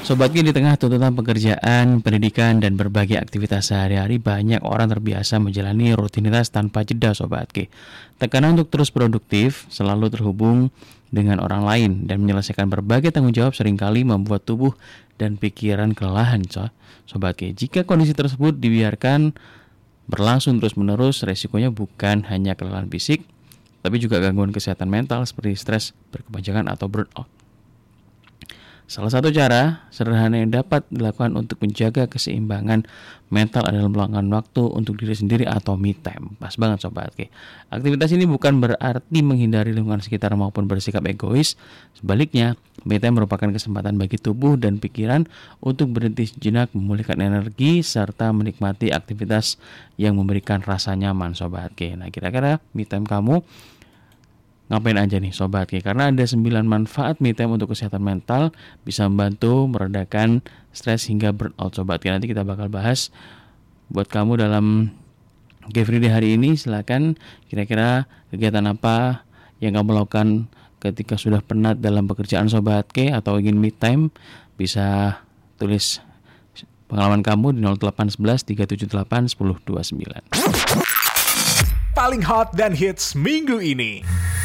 Sobat Ki, di tengah tuntutan pekerjaan, pendidikan, dan berbagai aktivitas sehari-hari, banyak orang terbiasa menjalani rutinitas tanpa jeda, Sobat Ki. Tekanan untuk terus produktif, selalu terhubung dengan orang lain, dan menyelesaikan berbagai tanggung jawab seringkali membuat tubuh dan pikiran kelelahan, Sobat Ki. Jika kondisi tersebut dibiarkan berlangsung terus-menerus, resikonya bukan hanya kelelahan fisik, tapi juga gangguan kesehatan mental seperti stres berkepanjangan atau burnout. Salah satu cara sederhana yang dapat dilakukan untuk menjaga keseimbangan mental adalah meluangkan waktu untuk diri sendiri atau me time. Pas banget Sobat Ki. Aktivitas ini bukan berarti menghindari lingkungan sekitar maupun bersikap egois. Sebaliknya, me time merupakan kesempatan bagi tubuh dan pikiran untuk berhenti sejenak, memulihkan energi, serta menikmati aktivitas yang memberikan rasa nyaman, Sobat Ki. Nah, kira-kira me time kamu ngapain aja nih Sobat Ki? Karena ada 9 manfaat me time untuk kesehatan mental, bisa membantu meredakan stres hingga burnout, Sobat Ki. Nanti kita bakal bahas buat kamu dalam Ki Free Day hari ini. Silakan, kira-kira kegiatan apa yang kamu lakukan ketika sudah penat dalam pekerjaan, Sobat Ki, atau ingin me time? Bisa tulis pengalaman kamu di 0811 378 1029. Paling hot dan hits minggu ini.